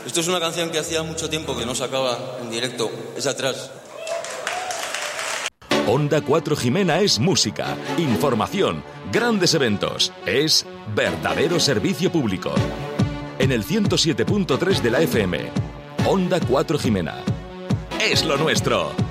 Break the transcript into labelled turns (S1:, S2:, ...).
S1: Esto es una canción que hacía mucho tiempo que no sacaba en directo. Es atrás.
S2: Onda 4 Jimena es música, información, grandes eventos. Es verdadero servicio público. En el 107.3 de la FM. Onda 4 Jimena. Es lo nuestro.